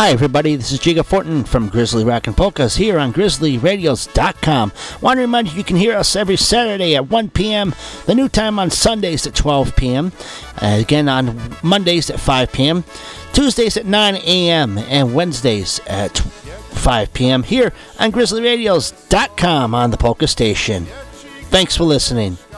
Hi everybody, this is Jiga Fortin from Grizzly Rockin' Polkas here on GrizzlyRadios.com. Want to remind you can hear us every Saturday at 1 p.m., the new time on Sundays at 12 p.m., again on Mondays at 5 p.m., Tuesdays at 9 a.m., and Wednesdays at 5 p.m. here on GrizzlyRadios.com on the Polka Station. Thanks for listening.